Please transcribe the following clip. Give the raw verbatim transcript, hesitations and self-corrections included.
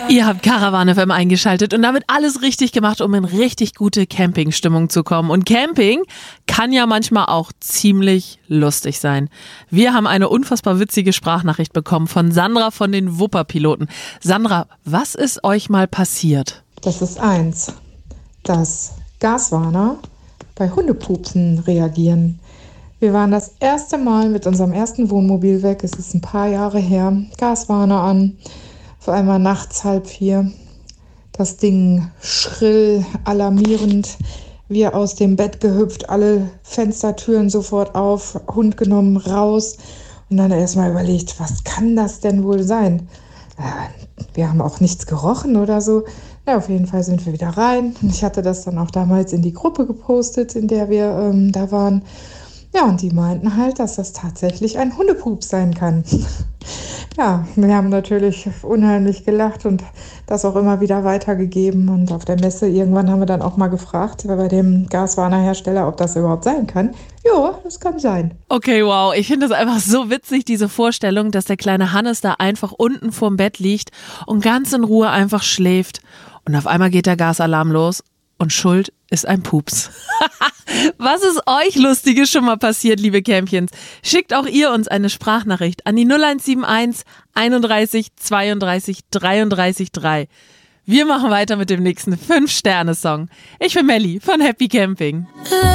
Ihr habt Caravan F M eingeschaltet und damit alles richtig gemacht, um in richtig gute Campingstimmung zu kommen. Und Camping kann ja manchmal auch ziemlich lustig sein. Wir haben eine unfassbar witzige Sprachnachricht bekommen von Sandra von den Wupperpiloten. Sandra, was ist euch mal passiert? Das ist eins, dass Gaswarner bei Hundepupsen reagieren. Wir waren das erste Mal mit unserem ersten Wohnmobil weg, es ist ein paar Jahre her, Gaswarner an, auf einmal nachts halb vier, das Ding schrill, alarmierend, wir aus dem Bett gehüpft, alle Fenstertüren sofort auf, Hund genommen, raus und dann erstmal überlegt, was kann das denn wohl sein? Wir haben auch nichts gerochen oder so. Ja, auf jeden Fall sind wir wieder rein. Ich hatte das dann auch damals in die Gruppe gepostet, in der wir ähm, da waren. Ja, und die meinten halt, dass das tatsächlich ein Hundepup sein kann. Ja, wir haben natürlich unheimlich gelacht und das auch immer wieder weitergegeben. Und auf der Messe irgendwann haben wir dann auch mal gefragt, bei dem Gaswarner-Hersteller, ob das überhaupt sein kann. Ja, das kann sein. Okay, wow. Ich finde das einfach so witzig, diese Vorstellung, dass der kleine Hannes da einfach unten vorm Bett liegt und ganz in Ruhe einfach schläft. Und auf einmal geht der Gasalarm los und schuld ist ein Pups. Was ist euch Lustiges schon mal passiert, liebe Campions? Schickt auch ihr uns eine Sprachnachricht an die null eins sieben eins einunddreißig zweiunddreißig dreiunddreißig drei. Wir machen weiter mit dem nächsten fünf Sterne Song. Ich bin Melli von Happy Camping.